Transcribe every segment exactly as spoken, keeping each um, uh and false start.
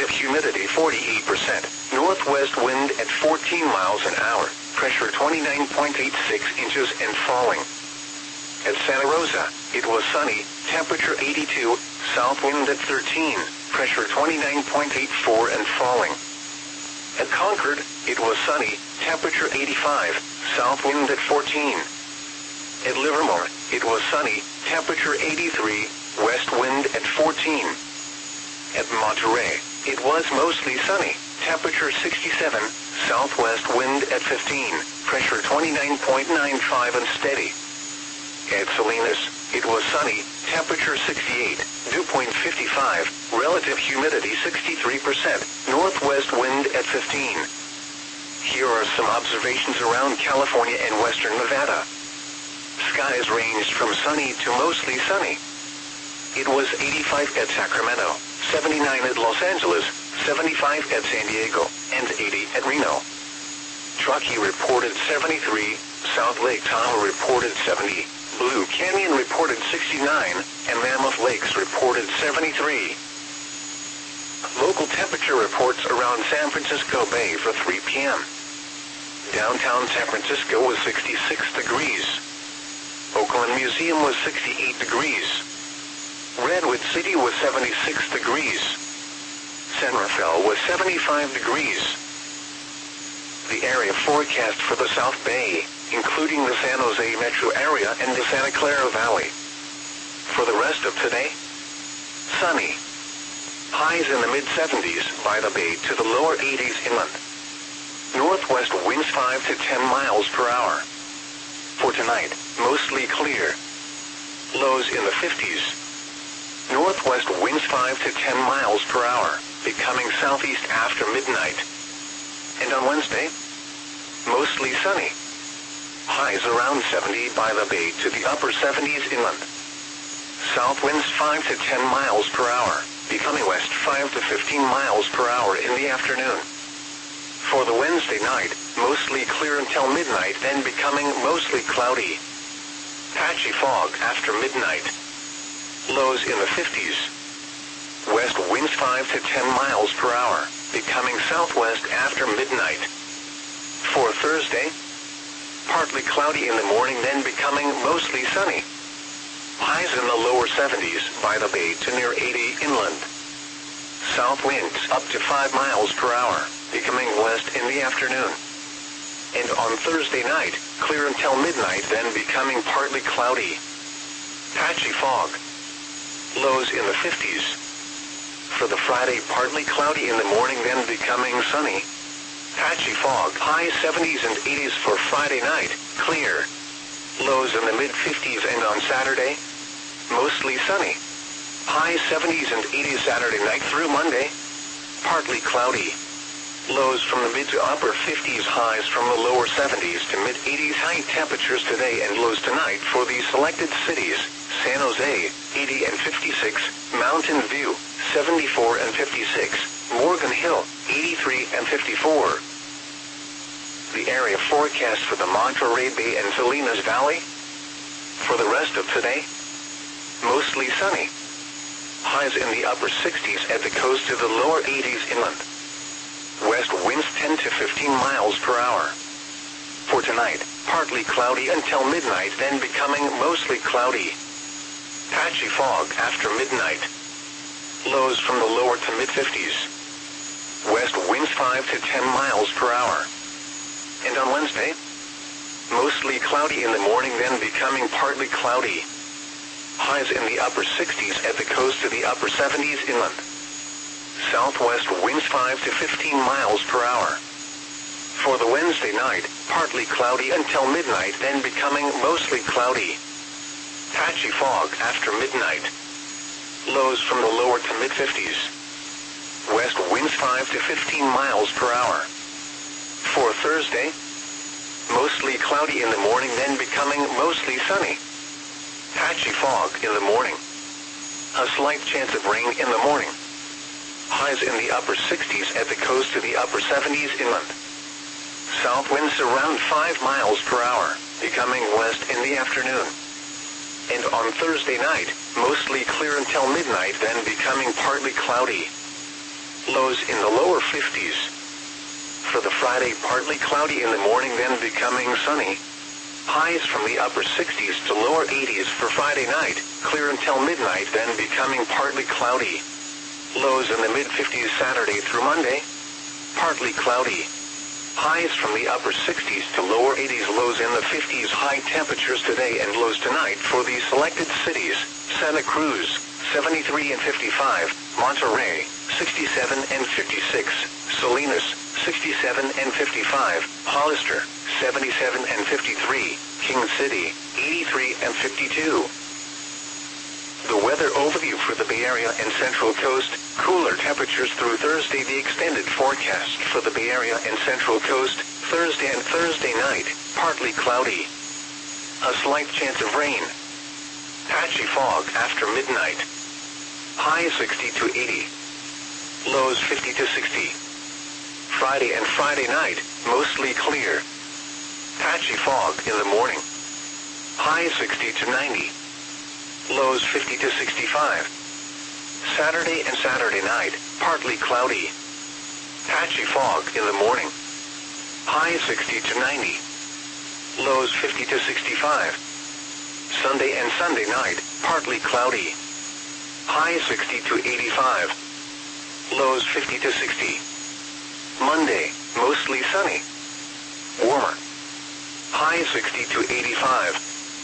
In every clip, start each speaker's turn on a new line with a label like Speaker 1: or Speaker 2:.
Speaker 1: relative humidity forty-eight percent, northwest wind at fourteen miles an hour, pressure twenty-nine point eight six inches and falling. At Santa Rosa, it was sunny, temperature eighty-two, south wind at thirteen, pressure twenty-nine point eight four and falling. At Concord, it was sunny, temperature eighty-five, south wind at fourteen. At Livermore, it was sunny, temperature eighty-three, west wind at fourteen. At Monterey, it was mostly sunny, temperature sixty-seven, southwest wind at fifteen, pressure twenty-nine point nine five and steady. At Salinas, it was sunny, temperature sixty-eight, dew point fifty-five, relative humidity sixty-three percent, northwest wind at fifteen. Here are some observations around California and western Nevada. Skies ranged from sunny to mostly sunny. It was eighty-five at Sacramento, seventy-nine at Los Angeles, seventy-five at San Diego, and eighty at Reno. Truckee reported seventy-three, South Lake Tahoe reported seventy, Blue Canyon reported sixty-nine, and Mammoth Lakes reported seventy-three. Local temperature reports around San Francisco Bay for three p m Downtown San Francisco was sixty-six degrees. Oakland Museum was sixty-eight degrees. Redwood City was seventy-six degrees. San Rafael was seventy-five degrees. The area forecast for the South Bay, including the San Jose metro area and the Santa Clara Valley. For the rest of today, sunny. Highs in the mid seventies by the Bay to the lower eighties inland. Northwest winds five to ten miles per hour. For tonight, mostly clear. Lows in the fifties. Northwest winds five to ten miles per hour, becoming southeast after midnight. And on Wednesday, mostly sunny. Highs around seventy by the Bay to the upper seventies inland. South winds five to ten miles per hour, becoming west five to fifteen miles per hour in the afternoon. For the Wednesday night, mostly clear until midnight, then becoming mostly cloudy. Patchy fog after midnight. Lows in the fifties. West winds five to ten miles per hour, becoming southwest after midnight. For Thursday, partly cloudy in the morning, then becoming mostly sunny. Highs in the lower seventies by the Bay to near eighty inland. South winds up to five miles per hour, becoming west in the afternoon. And on Thursday night, clear until midnight, then becoming partly cloudy. Patchy fog. Lows in the fifties. For the Friday, partly cloudy in the morning, then becoming sunny. Patchy fog. High seventies and eighties for Friday night, clear. Lows in the mid fifties, and on Saturday, mostly sunny. High seventies and eighties Saturday night through Monday, partly cloudy. Lows from the mid to upper fifties, highs from the lower seventies to mid eighties. High temperatures today and lows tonight for the selected cities: San Jose, eighty and fifty-six, Mountain View, seventy-four and fifty-six, Morgan Hill, eighty-three and fifty-four. The area forecast for the Monterey Bay and Salinas Valley. For the rest of today, mostly sunny. Highs in the upper sixties at the coast to the lower eighties inland. West winds ten to fifteen miles per hour. For tonight, partly cloudy until midnight, then becoming mostly cloudy. Patchy fog after midnight. Lows from the lower to mid fifties. West winds five to ten miles per hour. And on Wednesday, mostly cloudy in the morning, then becoming partly cloudy. Highs in the upper sixties at the coast to the upper seventies inland. Southwest winds five to fifteen miles per hour. For the Wednesday night, partly cloudy until midnight, then becoming mostly cloudy. Patchy fog after midnight. Lows from the lower to mid fifties. West winds five to fifteen miles per hour. For Thursday, mostly cloudy in the morning, then becoming mostly sunny. Patchy fog in the morning. A slight chance of rain in the morning. Highs in the upper sixties at the coast to the upper seventies inland. South winds around five miles per hour, becoming west in the afternoon. And on Thursday night, mostly clear until midnight, then becoming partly cloudy. lows in the lower fifties. For the Friday, partly cloudy in the morning, then becoming sunny. Highs from the upper sixties to lower eighties for Friday night, clear until midnight, then becoming partly cloudy. Lows in the mid-fifties Saturday through Monday. Partly cloudy. Highs from the upper sixties to lower eighties, lows in the fifties. High temperatures today and lows tonight for the selected cities: Santa Cruz, seventy-three and fifty-five, Monterey, sixty-seven and fifty-six, Salinas, sixty-seven and fifty-five, Hollister, seventy-seven and fifty-three, King City, eighty-three and fifty-two. The weather overview for the Bay Area and Central Coast: cooler temperatures through Thursday. The extended forecast for the Bay Area and Central Coast: Thursday and Thursday night, partly cloudy. A slight chance of rain. Patchy fog after midnight. High sixty to eighty. Lows fifty to sixty. Friday and Friday night, mostly clear. Patchy fog in the morning. High sixty to ninety. Lows fifty to sixty-five. Saturday and Saturday night, partly cloudy. Patchy fog in the morning. High sixty to ninety. Lows fifty to sixty-five. Sunday and Sunday night, partly cloudy. High sixty to eighty-five. Lows fifty to sixty. Monday, mostly sunny. Warmer. High sixty to eighty-five.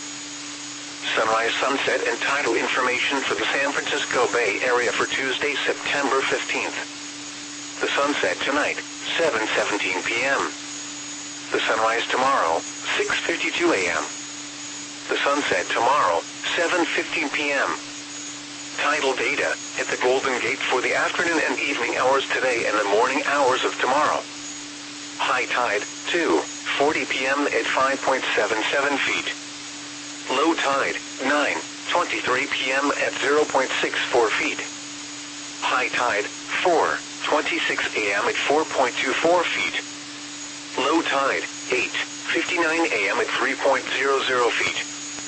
Speaker 1: Sunrise, sunset, and tidal information for the San Francisco Bay Area for Tuesday, September fifteenth. The sunset tonight, seven seventeen p m The sunrise tomorrow, six fifty-two a m The sunset tomorrow, seven fifteen p m Tidal data at the Golden Gate for the afternoon and evening hours today and the morning hours of tomorrow. High tide, two forty p m at five point seven seven feet. Low tide, nine twenty-three p m at zero point six four feet. High tide, four twenty-six a m at four point two four feet. Low tide, eight fifty-nine a m at three point zero zero feet.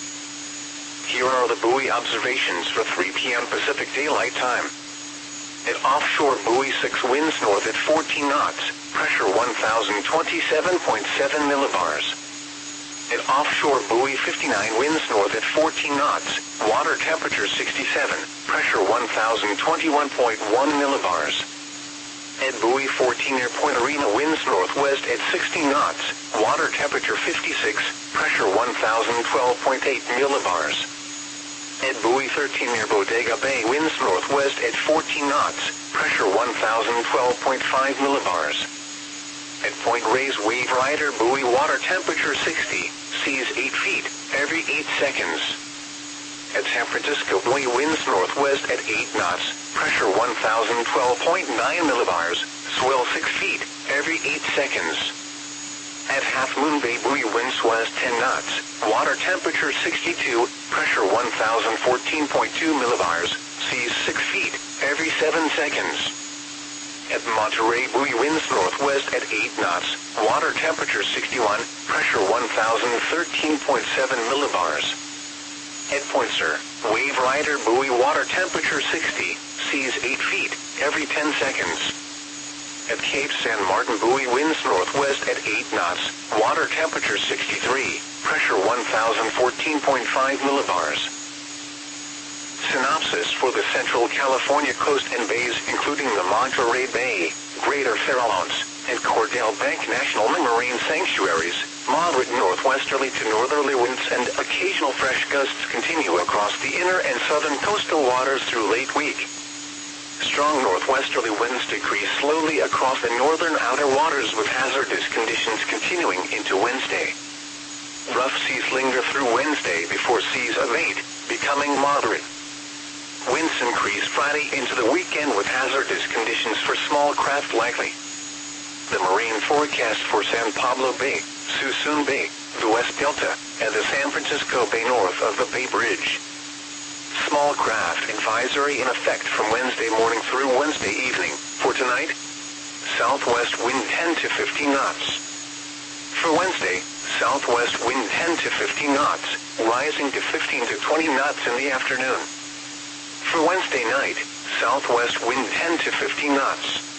Speaker 1: Here are the buoy observations for three p m Pacific Daylight Time. At offshore buoy six, winds north at fourteen knots, pressure one thousand twenty-seven point seven millibars. At offshore buoy fifty-nine, winds north at fourteen knots, water temperature sixty-seven, pressure one thousand twenty-one point one millibars. At buoy fourteen, near Point Arena, winds northwest at sixteen knots, water temperature fifty-six, pressure one thousand twelve point eight millibars. At buoy thirteen, near Bodega Bay, winds northwest at fourteen knots, pressure one thousand twelve point five millibars. At Point Reyes, Wave Rider buoy, water temperature sixty, seas eight feet, every eight seconds. At San Francisco buoy, winds northwest at eight knots, pressure one thousand twelve point nine millibars, swell six feet, every eight seconds. At Half Moon Bay buoy, winds west ten knots, water temperature sixty-two, pressure one thousand fourteen point two millibars, seas six feet, every seven seconds. At Monterey buoy, winds northwest at eight knots, water temperature sixty-one, pressure one thousand thirteen point seven millibars. At Point Sur, Wave Rider buoy, water temperature sixty, seas eight feet, every ten seconds. At Cape San Martin buoy, winds northwest at eight knots, water temperature sixty-three, pressure one thousand fourteen point five millibars. Synopsis for the Central California coast and bays, including the Monterey Bay, Greater Farallones, and Cordell Bank National Marine Sanctuaries. Moderate northwesterly to northerly winds and occasional fresh gusts continue across the inner and southern coastal waters through late week. Strong northwesterly winds decrease slowly across the northern outer waters, with hazardous conditions continuing into Wednesday. Rough seas linger through Wednesday before seas abate, becoming moderate. Winds increase Friday into the weekend, with hazardous conditions for small craft likely. The marine forecast for San Pablo Bay, Suisun Bay, the West Delta, and the San Francisco Bay north of the Bay Bridge. Small craft advisory in effect from Wednesday morning through Wednesday evening. For tonight, southwest wind ten to fifteen knots. For Wednesday, southwest wind ten to fifteen knots, rising to fifteen to twenty knots in the afternoon. For Wednesday night, southwest wind ten to fifteen knots.